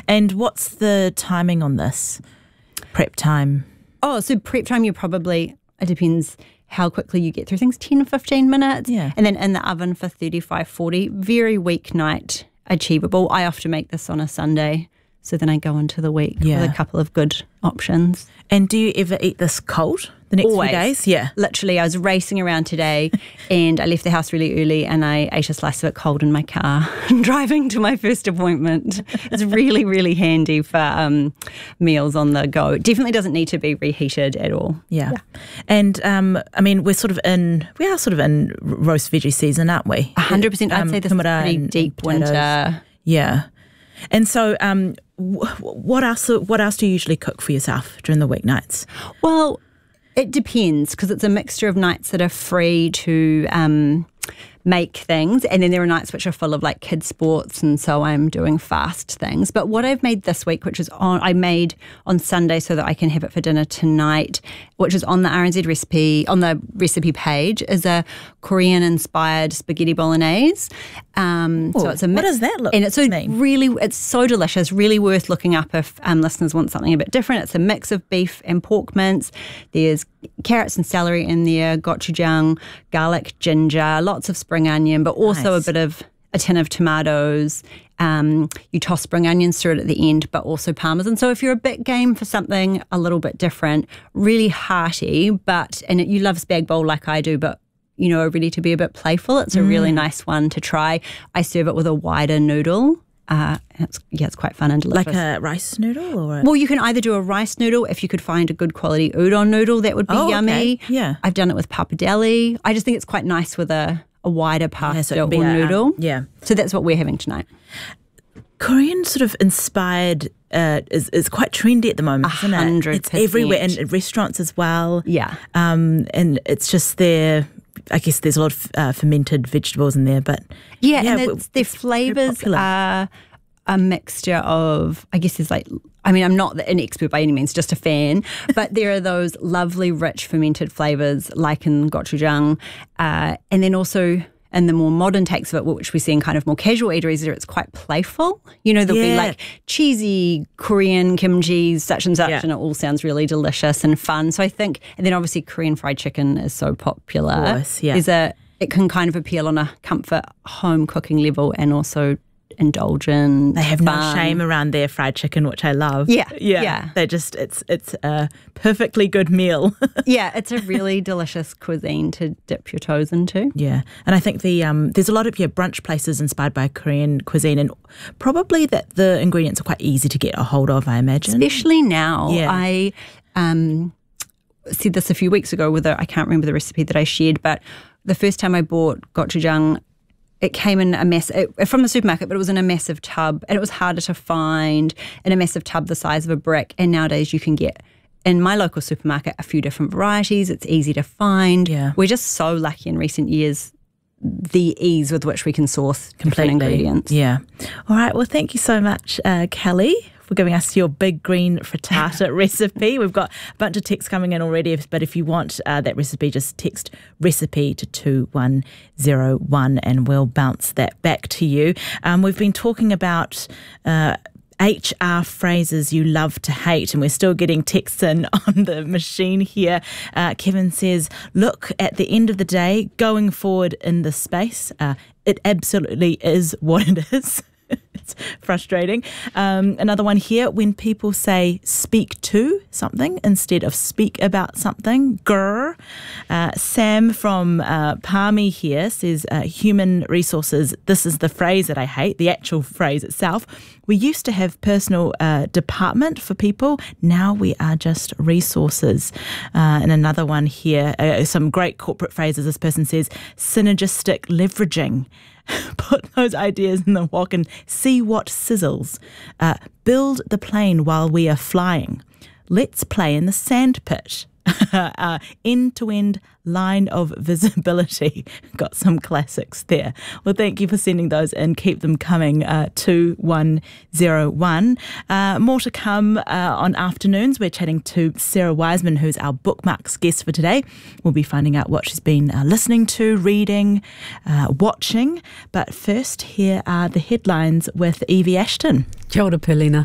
And what's the timing on this? Prep time? Oh, so prep time, it depends how quickly you get through things, 10, 15 minutes. Yeah. And then in the oven for 35, 40, very weeknight achievable. I often make this on a Sunday, so then I go into the week with a couple of good options. And do you ever eat this cold the next Always. few days? Yeah. Literally, I was racing around today and I left the house really early and I ate a slice of it cold in my car driving to my first appointment. It's really, really handy for meals on the go. It definitely doesn't need to be reheated at all. Yeah. And we are sort of in roast veggie season, aren't we? 100%. I'd say this is pretty deep winter. Yeah. And so what else do you usually cook for yourself during the weeknights? Well, it depends because it's a mixture of nights that are free to make things, and then there are nights which are full of like kids sports, and so I'm doing fast things. But what I've made this week, I made on Sunday so that I can have it for dinner tonight, which is on the RNZ recipe, on the recipe page, is a Korean inspired spaghetti bolognese. So it's a mix, what does that look and it's it's so delicious, really worth looking up if listeners want something a bit different. It's a mix of beef and pork mince. There's carrots and celery in there, gochujang, garlic, ginger, lots of spring onion, but also a tin of tomatoes. You toss spring onions through it at the end, but also parmesan. So if you're a bit game for something a little bit different, really hearty, and you love spag bowl like I do, but are ready to be a bit playful, it's a really nice one to try. I serve it with a wider noodle. It's quite fun and delicious. Like a rice noodle? Or Well, you can either do a rice noodle, if you could find a good quality udon noodle, that would be yummy. Okay. Yeah. I've done it with pappardelle. I just think it's quite nice with a wider pasta or noodle. So that's what we're having tonight. Korean sort of inspired is quite trendy at the moment, isn't it? 100%. It's everywhere, in restaurants as well. Yeah. And it's just there. I guess there's a lot of fermented vegetables in there, but and their flavours are a mixture of, I guess there's I'm not an expert by any means, just a fan, but there are those lovely rich fermented flavours like in gochujang, and then also in the more modern takes of it, which we see in kind of more casual eateries, it's quite playful. There'll be like cheesy Korean kimchi, such and such, and it all sounds really delicious and fun. So I think, and then obviously Korean fried chicken is so popular. Of course, yeah. It can kind of appeal on a comfort home cooking level and also indulgent. They have no shame around their fried chicken, which I love. Yeah. They just it's a perfectly good meal. Yeah, it's a really delicious cuisine to dip your toes into. Yeah, and I think there's a lot of brunch places inspired by Korean cuisine, and probably that the ingredients are quite easy to get a hold of, I imagine. Especially now. Yeah. I said this a few weeks ago I can't remember the recipe that I shared, but the first time I bought gochujang, it came in a mess from the supermarket, but it was in a massive tub, and it was harder to find in a massive tub the size of a brick. And nowadays you can get in my local supermarket a few different varieties. It's easy to find. Yeah. We're just so lucky in recent years, the ease with which we can source different ingredients. Yeah. All right. Well, thank you so much, Kelly, for giving us your big green frittata recipe. We've got a bunch of texts coming in already, but if you want that recipe, just text recipe to 2101 and we'll bounce that back to you. We've been talking about HR phrases you love to hate, and we're still getting texts in on the machine here. Kevin says, look, at the end of the day, going forward in this space, it absolutely is what it is. It's frustrating. Another one here, when people say speak to something instead of speak about something. Grr. Sam from Palmy here says, human resources, this is the phrase that I hate, the actual phrase itself. We used to have personal department for people. Now we are just resources. And another one here, some great corporate phrases. This person says, synergistic leveraging. Put those ideas in the wok and see what sizzles. Build the plane while we are flying. Let's play in the sandpit. End-to-end line of visibility. Got some classics there. Well, thank you for sending those in. Keep them coming. 2101. More to come on afternoons. We're chatting to Sarah Wiseman, who's our Bookmarks guest for today. We'll be finding out what she's been listening to, reading, watching. But first, here are the headlines with Evie Ashton. Kia ora, Perlina.